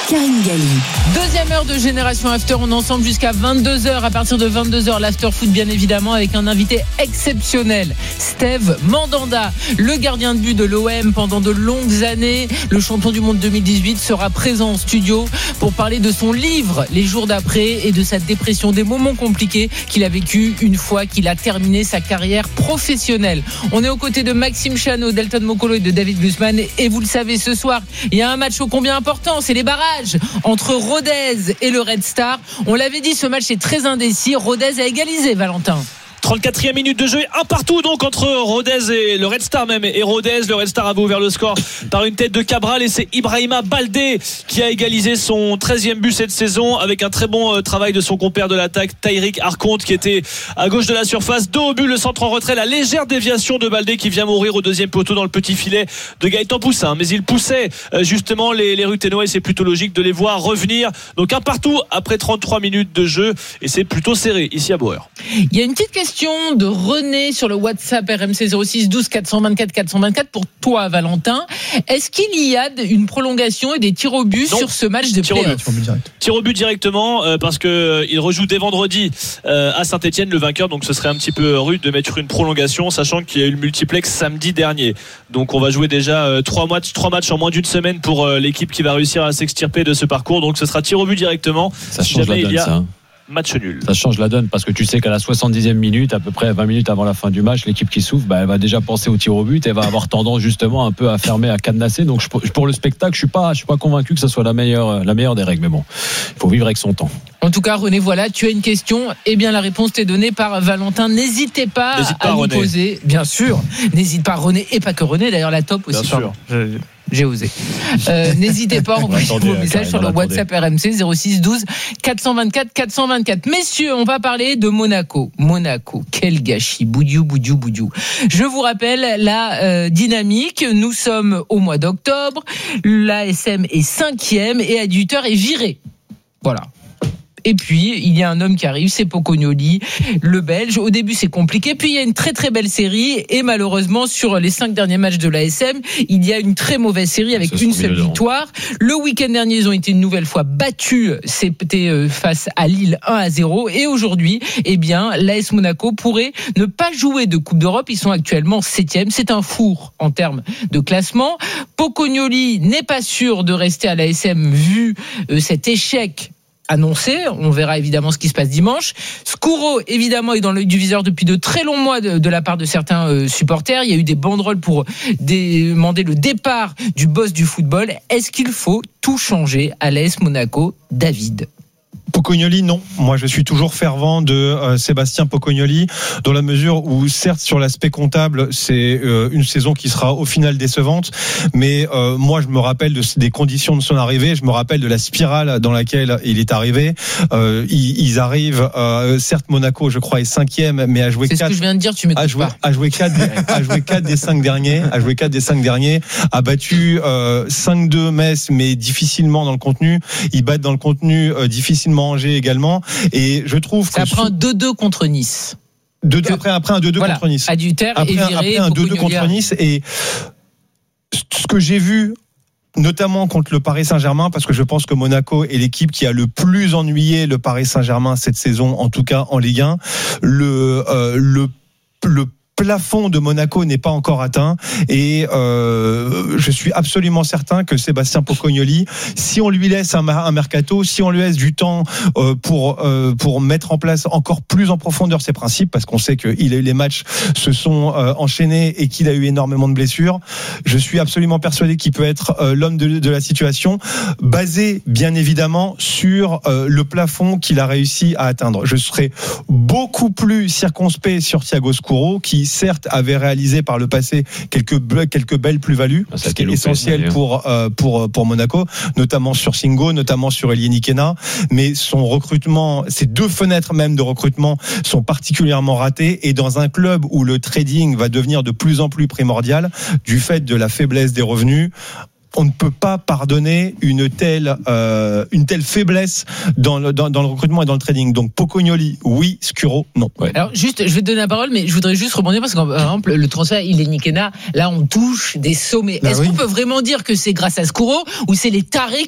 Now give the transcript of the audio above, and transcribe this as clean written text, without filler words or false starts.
Karine Galli. Deuxième heure de Génération After, on est ensemble jusqu'à 22h. À partir de 22h, l'After Foot bien évidemment avec un invité exceptionnel, Steve Mandanda, le gardien de but de l'OM pendant de longues années. Le champion du monde 2018 sera présent en studio pour parler de son livre Les jours d'après et de sa dépression, des moments compliqués qu'il a vécu une fois qu'il a terminé sa carrière professionnelle. On est aux côtés de Maxime Chano, d'Elton Mokolo et de David Guzman. Et vous le savez, ce soir, il y a un match ô combien important, c'est les barrages entre Rodez et le Red Star. On l'avait dit, ce match est très indécis. Rodez a égalisé, Valentin. 34e minute de jeu, un partout donc entre Rodez et le Red Star même. Et Rodez, le Red Star avait ouvert le score par une tête de Cabral et c'est Ibrahima Baldé qui a égalisé son 13e but cette saison avec un très bon travail de son compère de l'attaque, Taïrik Arconte, qui était à gauche de la surface. Dos au but, le centre en retrait, la légère déviation de Baldé qui vient mourir au deuxième poteau dans le petit filet de Gaëtan Poussin. Mais il poussait justement les Ruténois et c'est plutôt logique de les voir revenir. Donc un partout après 33 minutes de jeu et c'est plutôt serré ici à Bauer. Il y a une petite question de René sur le WhatsApp RMC 06 12 424 424 pour toi, Valentin. Est-ce qu'il y a une prolongation et des tirs au but sur ce match de play-off? Tir au but directement parce qu'il rejoue dès vendredi à Saint-Etienne, le vainqueur. Donc ce serait un petit peu rude de mettre une prolongation, sachant qu'il y a eu le multiplex samedi dernier. Donc on va jouer déjà 3 matchs en moins d'une semaine pour l'équipe qui va réussir à s'extirper de ce parcours. Donc ce sera tir au but directement. Ça change la donne, ça. Match nul. Ça change la donne parce que tu sais qu'à la 70e minute, à peu près 20 minutes avant la fin du match, l'équipe qui souffre, elle va déjà penser au tir au but et va avoir tendance justement un peu à fermer, à cadenasser. Donc pour le spectacle, je suis pas convaincu que ça soit la meilleure des règles. Mais bon, il faut vivre avec son temps. En tout cas, René, voilà, tu as une question. Eh bien, la réponse t'est donnée par Valentin. N'hésitez pas à nous poser. Bien sûr. N'hésite pas, René, et pas que René. D'ailleurs, la top aussi. Bien sûr. J'ai osé. N'hésitez pas à envoyer vos messages sur le WhatsApp RMC 06 12 424 424. Messieurs, on va parler de Monaco. Monaco, quel gâchis. Boudiou. Je vous rappelle la dynamique. Nous sommes au mois d'octobre. L'ASM est 5e et Adjuteur est viré. Voilà. Et puis, il y a un homme qui arrive, c'est Pocognoli, le Belge. Au début, c'est compliqué. Puis, il y a une très, très belle série. Et malheureusement, sur les 5 derniers matchs de l'ASM, il y a une très mauvaise série avec une seule victoire. Le week-end dernier, ils ont été une nouvelle fois battus. C'était face à Lille 1-0. Et aujourd'hui, eh bien, l'AS Monaco pourrait ne pas jouer de Coupe d'Europe. Ils sont actuellement 7e. C'est un four en termes de classement. Pocognoli n'est pas sûr de rester à l'ASM vu cet échec annoncé. On verra évidemment ce qui se passe dimanche. Scuro, évidemment, est dans l'œil du viseur depuis de très longs mois de la part de certains supporters. Il y a eu des banderoles pour demander le départ du boss du football. Est-ce qu'il faut tout changer à l'AS Monaco, David ? Pocognoli, non. Moi, je suis toujours fervent de Sébastien Pocognoli, dans la mesure où, certes, sur l'aspect comptable, c'est une saison qui sera au final décevante, mais moi, je me rappelle des conditions de son arrivée, je me rappelle de la spirale dans laquelle il est arrivé. Ils arrivent, certes, Monaco, je crois, est 5e, mais à jouer 4. C'est ce que je viens de dire, tu m'écoutes pas. À jouer 4 des 5 derniers, a battu 5-2 Metz, mais difficilement dans le contenu. Ils battent dans le contenu difficilement Angers également, et je trouve que après un 2-2 contre Nice. Après un 2-2 contre Nice. Adjuteur est viré. Après un 2-2 contre Nice, et ce que j'ai vu notamment contre le Paris Saint-Germain, parce que je pense que Monaco est l'équipe qui a le plus ennuyé le Paris Saint-Germain cette saison, en tout cas en Ligue 1. Le plafond de Monaco n'est pas encore atteint, et je suis absolument certain que Sébastien Pocognoli, si on lui laisse un mercato, si on lui laisse du temps pour mettre en place encore plus en profondeur ses principes, parce qu'on sait que les matchs se sont enchaînés et qu'il a eu énormément de blessures, je suis absolument persuadé qu'il peut être l'homme de la situation, basé bien évidemment sur le plafond qu'il a réussi à atteindre. Je serais beaucoup plus circonspect sur Thiago Scuro, qui certes avait réalisé par le passé quelques belles plus-values, ce qui est essentiel pour Monaco, notamment sur Singo, notamment sur Elie Kena, mais son recrutement, ses 2 fenêtres même de recrutement sont particulièrement ratées, et dans un club où le trading va devenir de plus en plus primordial du fait de la faiblesse des revenus, on ne peut pas pardonner une telle faiblesse dans le recrutement et dans le trading. Donc Pocognoli, oui. Scuro, non. Ouais. Alors juste, je vais te donner la parole, mais je voudrais juste rebondir parce que par exemple le transfert Elie Kena, là on touche des sommets. Est-ce qu'on peut vraiment dire que c'est grâce à Scuro ou c'est les tarés